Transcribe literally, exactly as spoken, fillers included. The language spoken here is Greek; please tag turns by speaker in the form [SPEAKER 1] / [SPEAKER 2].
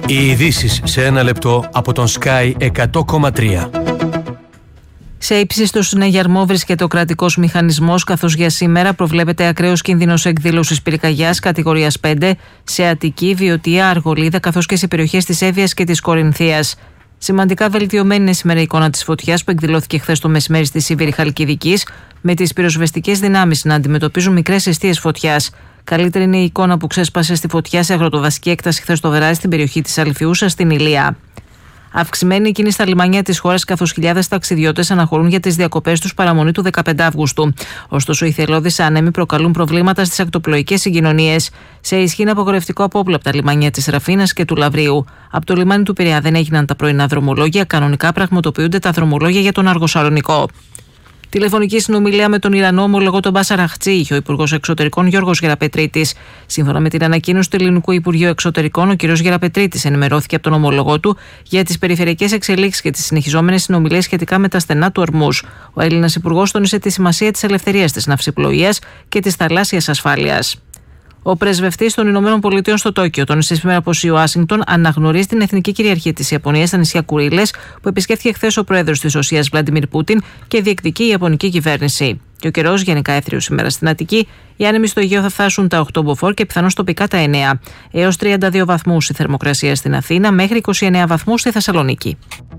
[SPEAKER 1] Οι ειδήσεις σε ένα λεπτό από τον Sky εκατό κόμμα τρία.
[SPEAKER 2] Σε ύψιστο συναγερμό βρίσκεται ο κρατικός μηχανισμός, καθώς για σήμερα προβλέπεται ακραίος κίνδυνος εκδήλωσης πυρκαγιάς κατηγορίας πέντε σε Αττική, Βιωτία, Αργολίδα, καθώς και σε περιοχές της Εύβοιας και της Κορινθίας. Σημαντικά βελτιωμένη είναι σήμερα η εικόνα της φωτιάς που εκδηλώθηκε χθες το μεσημέρι στη Σίβηρη Χαλκιδικής, με τις πυροσβεστικές δυνάμεις να αντιμετωπίζουν μικρές εστίες φωτιάς. Καλύτερη είναι η εικόνα που ξέσπασε στη φωτιά σε αγροτοδασική έκταση χθες το βράδυ στην περιοχή της Αλφιούσας στην Ηλία. Αυξημένη η κίνηση στα λιμάνια της χώρας, καθώς χιλιάδες ταξιδιώτες αναχωρούν για τις διακοπές τους παραμονή του δεκαπέντε Αυγούστου. Ωστόσο, οι θελώδεις άνεμοι προκαλούν προβλήματα στις ακτοπλοϊκές συγκοινωνίες. Σε ισχύ είναι απογορευτικό απόπλου από τα λιμάνια της Ραφίνας και του Λαβρίου. Από το λιμάνι του Πειραιά δεν έγιναν τα πρωινά δρομολόγια. Κανονικά πραγματοποιούνται τα δρομολόγια για τον Αργοσαλονικό. Τηλεφωνική συνομιλία με τον Ιρανό ομολογό τον Μπάσαρ Αχτσί είχε ο Υπουργός Εξωτερικών Γιώργος Γεραπετρίτης. Σύμφωνα με την ανακοίνωση του Ελληνικού Υπουργείου Εξωτερικών, ο κ. Γεραπετρίτης ενημερώθηκε από τον ομολογό του για τις περιφερειακές εξελίξεις και τις συνεχιζόμενες συνομιλίες σχετικά με τα στενά του Ορμούζ. Ο Έλληνας Υπουργός τόνισε τη σημασία της ελευθερίας της ναυσιπλοείας και της θαλάσσιας ασφάλειας. Ο πρεσβευτής των Ηνωμένων Πολιτειών στο Τόκιο τόνισε σήμερα πως η Ουάσιγκτον αναγνωρίζει την εθνική κυριαρχία της Ιαπωνίας στα νησιά Κουρίλες, που επισκέφθηκε χθες ο πρόεδρος της Ρωσίας Βλαντιμίρ Πούτιν και διεκδικεί η Ιαπωνική κυβέρνηση. Και ο καιρός γενικά έθριος σήμερα στην Αττική. Οι άνεμοι στο Αιγαίο θα φτάσουν τα οκτώ μποφόρ και πιθανώς τοπικά τα εννέα. Έως τριάντα δύο βαθμούς η θερμοκρασία στην Αθήνα, μέχρι είκοσι εννέα βαθμούς στη Θεσσαλονίκη.